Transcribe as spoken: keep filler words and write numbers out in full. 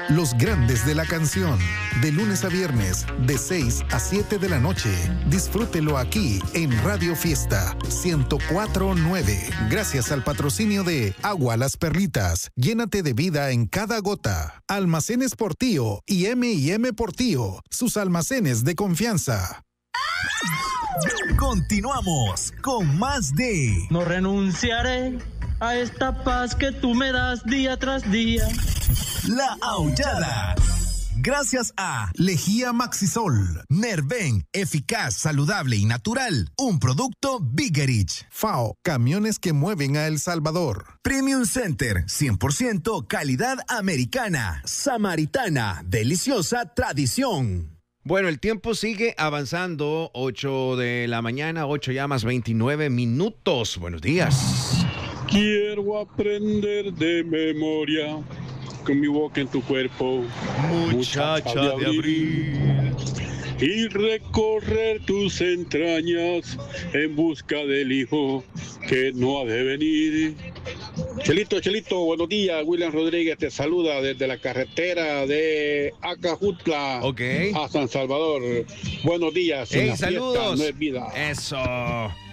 Los grandes de la canción, de lunes a viernes, de seis a siete de la noche. Disfrútelo aquí en Radio Fiesta ciento cuatro punto nueve. Gracias al patrocinio de Agua Las Perlitas. Llénate de vida en cada gota. Almacenes Portillo y eme y eme Portillo, sus almacenes de confianza. Continuamos con más de... No renunciaré a esta paz que tú me das día tras día. La Aullada. Gracias a Lejía Maxisol, Nerven, eficaz, saludable y natural. Un producto Bigerich. FAO, camiones que mueven a El Salvador. Premium Center, cien por ciento calidad americana. Samaritana, deliciosa tradición. Bueno, el tiempo sigue avanzando. ocho de la mañana, ocho ya más veintinueve minutos. Buenos días. Quiero aprender de memoria con mi boca en tu cuerpo, muchacha de abril, y recorrer tus entrañas en busca del hijo que no ha de venir. Chelito, Chelito, buenos días. William Rodríguez te saluda desde la carretera de Acajutla okay. a San Salvador. Buenos días. Hey, saludos. Fiesta no es vida. Eso.